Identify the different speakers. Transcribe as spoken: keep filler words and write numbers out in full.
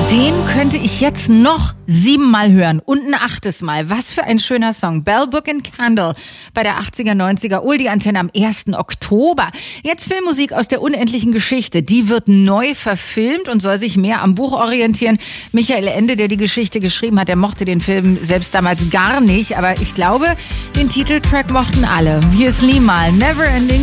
Speaker 1: Den könnte ich jetzt noch siebenmal hören und ein achtes Mal. Was für ein schöner Song. Bell, Book and Candle bei der achtziger, neunziger Oldie-Antenne am ersten Oktober. Jetzt Filmmusik aus der unendlichen Geschichte. Die wird neu verfilmt und soll sich mehr am Buch orientieren. Michael Ende, der die Geschichte geschrieben hat, der mochte den Film selbst damals gar nicht. Aber ich glaube, den Titeltrack mochten alle. Hier ist Limahl, Never Ending